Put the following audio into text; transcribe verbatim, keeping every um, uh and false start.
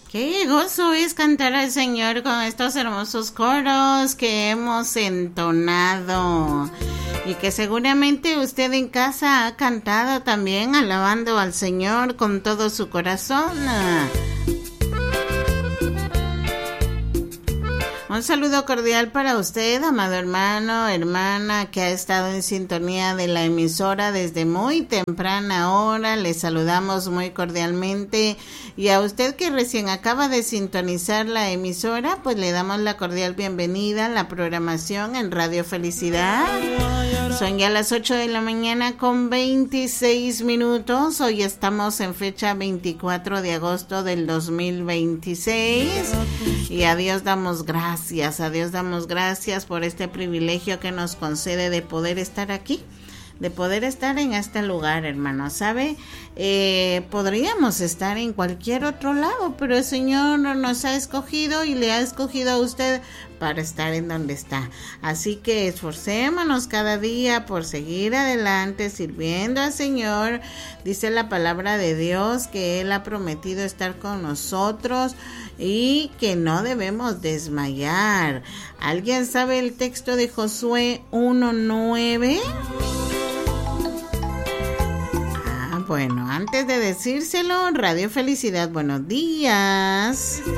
Qué gozo es cantar al Señor con estos hermosos coros que hemos entonado y que seguramente usted en casa ha cantado también, alabando al Señor con todo su corazón. Un saludo cordial para usted, amado hermano, hermana, que ha estado en sintonía de la emisora desde muy temprana hora. Le saludamos muy cordialmente. Y a usted que recién acaba de sintonizar la emisora, pues le damos la cordial bienvenida a la programación en Radio Felicidad. Son ya las ocho de la mañana con veintiséis minutos. Hoy estamos en fecha veinticuatro de agosto del dos mil veintiséis. Y a Dios damos gracias, a Dios damos gracias por este privilegio que nos concede de poder estar aquí, de poder estar en este lugar, hermano. ¿Sabe? Eh, podríamos estar en cualquier otro lado, pero el Señor nos ha escogido y le ha escogido a usted para estar en donde está. Así que esforcémonos cada día por seguir adelante sirviendo al Señor. Dice la palabra de Dios que Él ha prometido estar con nosotros y que no debemos desmayar. ¿Alguien sabe el texto de Josué uno nueve? Bueno, antes de decírselo, Radio Felicidad, buenos días.